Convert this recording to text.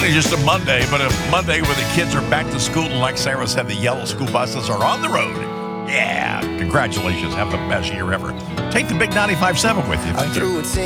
only just a Monday, but a Monday where the kids are back to school. And like Sarah said, the yellow school buses are on the road. Yeah, congratulations. Have the best year ever. Take the big 95.7 with you. I'm through with